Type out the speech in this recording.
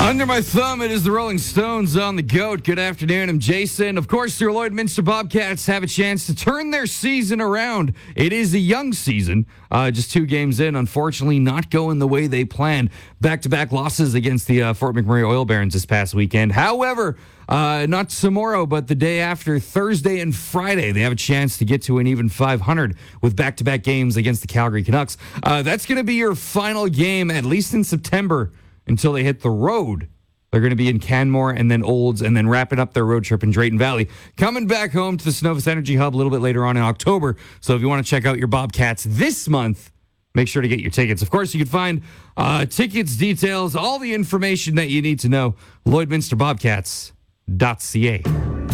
Under my thumb, it is the Rolling Stones on the GOAT. Good afternoon, I'm Jason. Of course, your Lloydminster Bobcats have a chance to turn their season around. It is a young season, just 2 games in. Unfortunately, not going the way they planned. Back-to-back losses against the Fort McMurray Oil Barons this past weekend. However, not tomorrow, but the day after, Thursday and Friday, they have a chance to get to an even 500 with back-to-back games against the Calgary Canucks. That's going to be your final game, at least in September, until they hit the road. They're going to be in Canmore and then Olds and then wrapping up their road trip in Drayton Valley. Coming back home to the Cenovus Energy Hub a little bit later on in October. So if you want to check out your Bobcats this month, make sure to get your tickets. Of course, you can find tickets, details, all the information that you need to know. LloydminsterBobcats.ca.